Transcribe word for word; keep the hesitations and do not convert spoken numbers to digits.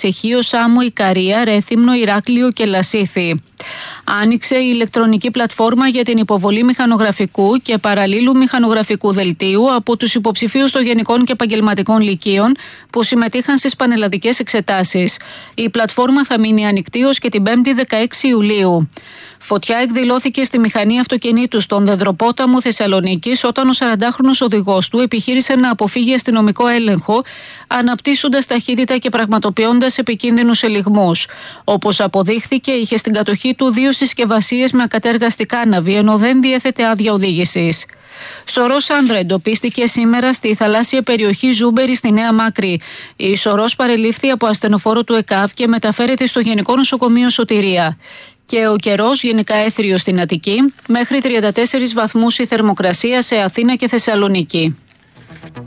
Μεσεχείο, Σάμο, Ικαρία, Ρέθυμνο, Ηράκλειο και Λασίθι. Άνοιξε η ηλεκτρονική πλατφόρμα για την υποβολή μηχανογραφικού και παραλλήλου μηχανογραφικού δελτίου από τους υποψηφίους των γενικών και επαγγελματικών λυκείων που συμμετείχαν στις πανελλαδικές εξετάσεις. Η πλατφόρμα θα μείνει ανοιχτή ως και την πέμπτη δεκαέξι Ιουλίου. Φωτιά εκδηλώθηκε στη μηχανή αυτοκινήτου στον Δεδροπόταμο Θεσσαλονίκης όταν ο σαραντάχρονος οδηγός του επιχείρησε να αποφύγει αστυνομικό έλεγχο, αναπτύσσοντας ταχύτητα και πραγματοποιώντας επικίνδυνους ελιγμούς. Όπως αποδείχθηκε, είχε στην κατοχή του δύο συσκευασίες με ακατέργαστη κάναβη, ενώ δεν διέθετε άδεια οδήγησης. Σωρός άνδρα εντοπίστηκε σήμερα στη θαλάσσια περιοχή Ζούμπερη στη Νέα Μάκρη. Η σωρός παρελήφθη από ασθενοφόρο του ΕΚΑΒ και μεταφέρεται στο Γενικό Νοσοκομείο Σωτηρία. Και ο καιρός γενικά έθριος στην Αττική, μέχρι τριάντα τέσσερις βαθμούς η θερμοκρασία σε Αθήνα και Θεσσαλονίκη.